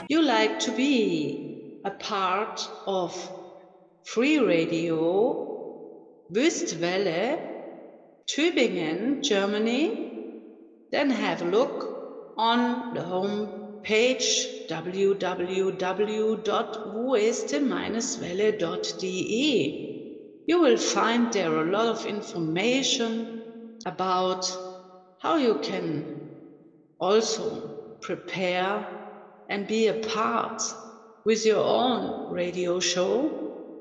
You like to be a part of Free Radio Wüstwelle, Tübingen, Germany? Then have a look on the home page www.wueste-welle.de. You will find there a lot of information about how you can also prepare and be a part with your own radio show